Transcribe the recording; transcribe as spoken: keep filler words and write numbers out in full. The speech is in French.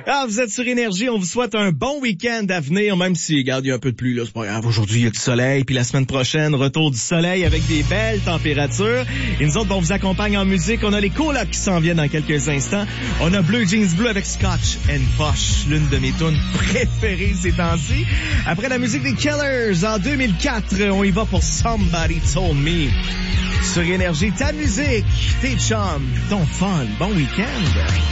Ah, vous êtes sur Énergie, on vous souhaite un bon week-end à venir, même si, regarde, il y a un peu de pluie, là, c'est pas grave. Aujourd'hui, il y a du soleil, puis la semaine prochaine, retour du soleil avec des belles températures. Et nous autres, bon, on vous accompagne en musique. On a les colocs qui s'en viennent dans quelques instants. On a Bleu Jeans Bleu avec Scotch and Posh, l'une de mes tunes préférées ces temps-ci. Après la musique des Killers, en deux mille quatre, on y va pour Somebody Told Me. Sur Énergie, ta musique, tes chums, ton fun. Bon week-end.